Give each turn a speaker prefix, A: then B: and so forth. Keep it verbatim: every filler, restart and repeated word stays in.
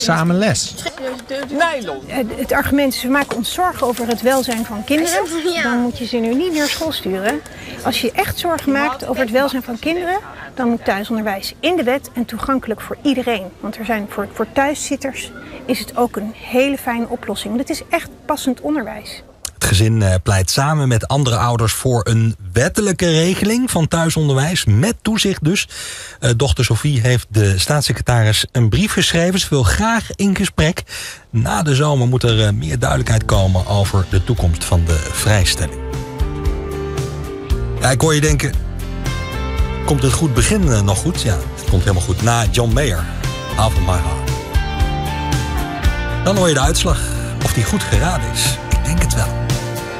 A: Samen les.
B: Nylon.
C: Het argument is, we maken ons zorgen over het welzijn van kinderen. Dan moet je ze nu niet naar school sturen. Als je echt zorgen maakt over het welzijn van kinderen, dan moet thuisonderwijs in de wet en toegankelijk voor iedereen. Want er zijn voor, voor thuiszitters is het ook een hele fijne oplossing. Want het is echt passend onderwijs.
A: Het gezin pleit samen met andere ouders voor een wettelijke regeling van thuisonderwijs. Met toezicht dus. Uh, dochter Sophie heeft de staatssecretaris een brief geschreven. Ze wil graag in gesprek. Na de zomer moet er uh, meer duidelijkheid komen over de toekomst van de vrijstelling. Ja, ik hoor je denken, komt het goed begin uh, nog goed? Ja, het komt helemaal goed. Na John Mayer, Half of My Heart. Dan hoor je de uitslag. Of die goed geraden is. Ik denk het wel.